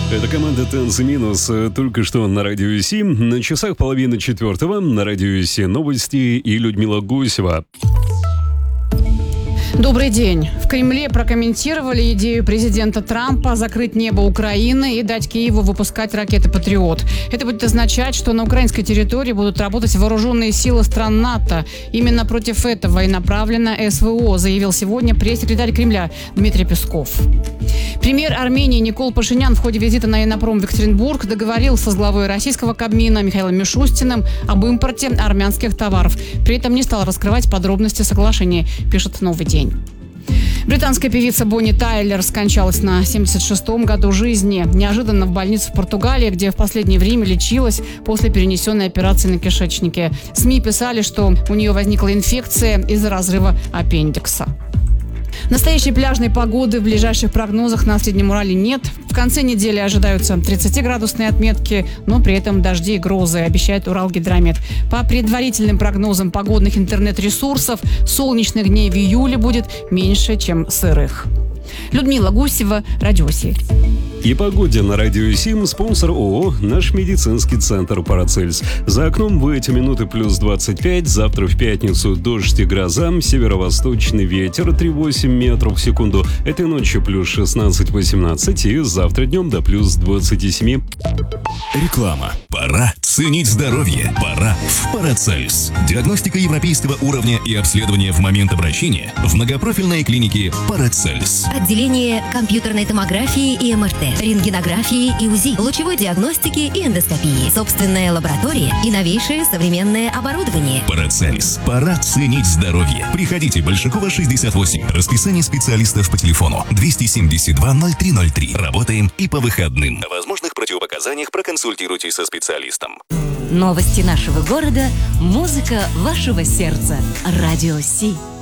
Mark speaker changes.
Speaker 1: Это команда «Танцы минус» только что на Радио Си. На часах 3:30 на Радио Си новости и Людмила Гусева.
Speaker 2: Добрый день. В Кремле прокомментировали идею президента Трампа закрыть небо Украины и дать Киеву выпускать ракеты «Патриот». Это будет означать, что на украинской территории будут работать вооруженные силы стран НАТО. Именно против этого и направлено СВО, заявил сегодня пресс-секретарь Кремля Дмитрий Песков. Премьер Армении Никол Пашинян в ходе визита на Иннопром в Екатеринбург договорился с главой российского Кабмина Михаилом Мишустиным об импорте армянских товаров. При этом не стал раскрывать подробности соглашения, пишет «Новый день». Британская певица Бонни Тайлер скончалась на 76-м году жизни. Неожиданно в больнице в Португалии, где в последнее время лечилась после перенесенной операции на кишечнике. СМИ писали, что у нее возникла инфекция из-за разрыва аппендикса. Настоящей пляжной погоды в ближайших прогнозах на Среднем Урале нет. В конце недели ожидаются 30-градусные отметки, но при этом дожди и грозы, обещает Уралгидромет. По предварительным прогнозам погодных интернет-ресурсов, солнечных дней в июле будет меньше, чем сырых. Людмила Гусева, Радио Си.
Speaker 1: И погоде на Радио Сим спонсор ООО «Наш медицинский центр Парацельс». За окном в эти минуты плюс 25, завтра в пятницу дождь и гроза, северо-восточный ветер 3,8 метров в секунду. Этой ночью плюс 16-18 и завтра днем до плюс 27.
Speaker 3: Реклама. Пора ценить здоровье. Пора в Парацельс. Диагностика европейского уровня и обследование в момент обращения в многопрофильной клинике Парацельс.
Speaker 4: Отделение компьютерной томографии и МРТ, рентгенографии и УЗИ, лучевой диагностики и эндоскопии, собственная лаборатория и новейшее современное оборудование.
Speaker 3: Парацельс. Пора ценить здоровье. Приходите, Большакова, 68. Расписание специалистов по телефону 272-0303. Работаем и по выходным. О возможных противопоказаниях проконсультируйтесь со специалистом.
Speaker 5: Новости нашего города, музыка вашего сердца. Радио Си.